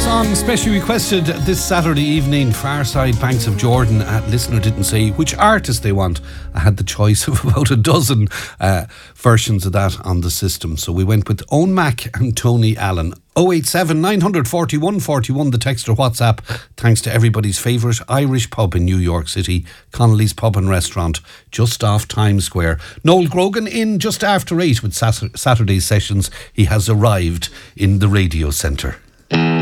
song specially requested this Saturday evening, Far Side Banks of Jordan. Listener didn't say which artist they want. I had the choice of about a dozen versions of that on the system. So we went with Owen Mac and Tony Allen. 087 941 41, the text or WhatsApp. Thanks to everybody's favourite Irish pub in New York City, Connolly's Pub and Restaurant, just off Times Square. Noel Grogan in just after 8 with Saturday's sessions. He has arrived in the radio centre.